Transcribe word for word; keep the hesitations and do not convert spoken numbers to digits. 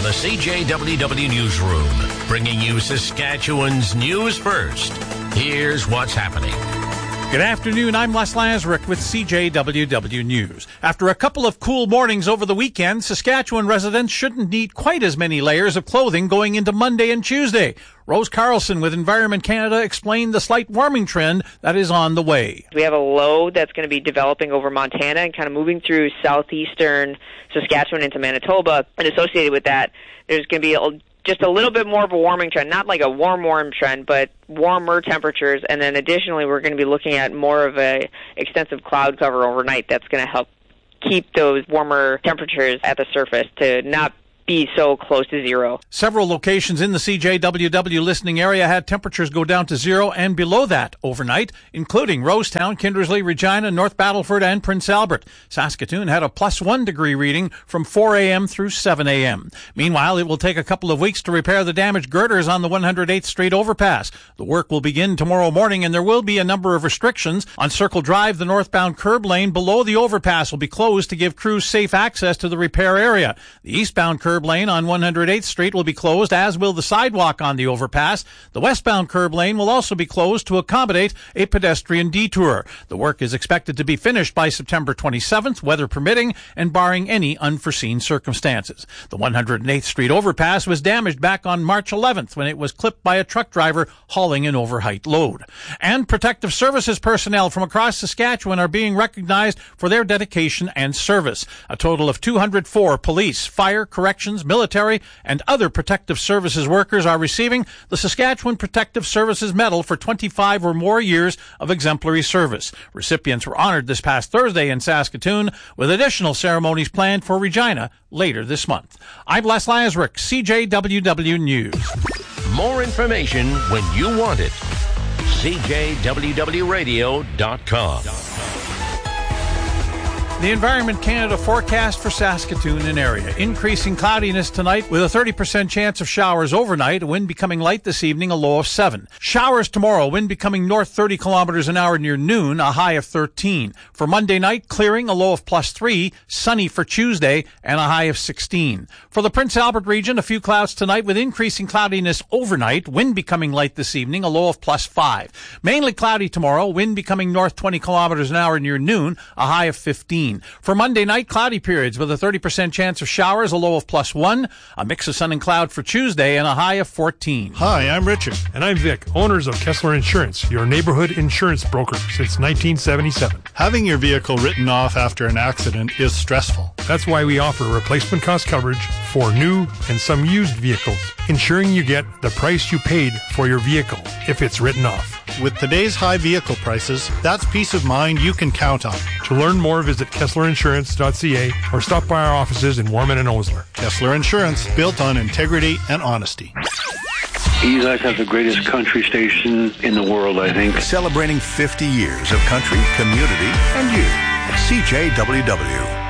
the C J W W Newsroom, bringing you Saskatchewan's news first. Here's what's happening. Good afternoon, I'm Les Lazaruk with C J W W News. After a couple of cool mornings over the weekend, Saskatchewan residents shouldn't need quite as many layers of clothing going into Monday and Tuesday. Rose Carlson with Environment Canada explained the slight warming trend that is on the way. We have a low that's going to be developing over Montana and kind of moving through southeastern Saskatchewan into Manitoba, and associated with that, there's going to be a just a little bit more of a warming trend, not like a warm, warm trend, but warmer temperatures. And then additionally, we're going to be looking at more of a extensive cloud cover overnight that's going to help keep those warmer temperatures at the surface to not be so close to zero. Several locations in the C J W W listening area had temperatures go down to zero and below that overnight, including Rosetown, Kindersley, Regina, North Battleford, and Prince Albert. Saskatoon had a plus one degree reading from four a.m. through seven a.m. Meanwhile, it will take a couple of weeks to repair the damaged girders on the one hundred eighth Street overpass. The work will begin tomorrow morning, and there will be a number of restrictions. On Circle Drive, the northbound curb lane below the overpass will be closed to give crews safe access to the repair area. The eastbound curb Curb lane on one hundred eighth Street will be closed, as will the sidewalk on the overpass. The westbound curb lane will also be closed to accommodate a pedestrian detour. The work is expected to be finished by September twenty-seventh, weather permitting, and barring any unforeseen circumstances. The one hundred eighth Street overpass was damaged back on March eleventh when it was clipped by a truck driver hauling an overheight load. And protective services personnel from across Saskatchewan are being recognized for their dedication and service. A total of two hundred four police, fire, corrections, military, and other protective services workers are receiving the Saskatchewan Protective Services Medal for twenty-five or more years of exemplary service. Recipients were honored this past Thursday in Saskatoon, with additional ceremonies planned for Regina later this month. I'm Les Lazaruk, C J W W News. More information when you want it. C J W W radio dot com. The Environment Canada forecast for Saskatoon and area. Increasing cloudiness tonight with a thirty percent chance of showers overnight, a wind becoming light this evening, a low of seven. Showers tomorrow, wind becoming north thirty kilometers an hour near noon, a high of thirteen. For Monday night, clearing, a low of plus three, sunny for Tuesday, and a high of sixteen. For the Prince Albert region, a few clouds tonight with increasing cloudiness overnight, wind becoming light this evening, a low of plus five. Mainly cloudy tomorrow, wind becoming north twenty kilometers an hour near noon, a high of fifteen. For Monday night, cloudy periods with a thirty percent chance of showers, a low of plus one, a mix of sun and cloud for Tuesday, and a high of fourteen. Hi, I'm Richard. And I'm Vic, owners of Kessler Insurance, your neighborhood insurance broker since nineteen seventy-seven. Having your vehicle written off after an accident is stressful. That's why we offer replacement cost coverage for new and some used vehicles, ensuring you get the price you paid for your vehicle if it's written off. With today's high vehicle prices, that's peace of mind you can count on. To learn more, visit kessler insurance dot c a or stop by our offices in Warman and Osler. Kessler Insurance, built on integrity and honesty. You guys have the greatest country station in the world, I think. Celebrating fifty years of country, community, and you. C J W W.